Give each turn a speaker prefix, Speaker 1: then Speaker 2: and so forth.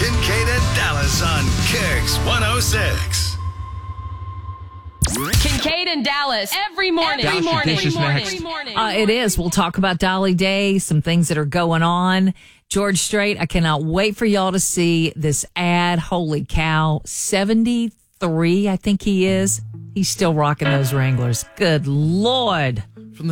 Speaker 1: Kincaid and Dallas on Kicks 106.
Speaker 2: Kincaid and Dallas every morning.
Speaker 3: It is. We'll talk about Dolly Day, some things that are going on. George Strait, I cannot wait for y'all to see this ad. Holy cow. 73, I think he is. He's still rocking those Wranglers. Good Lord.
Speaker 4: From the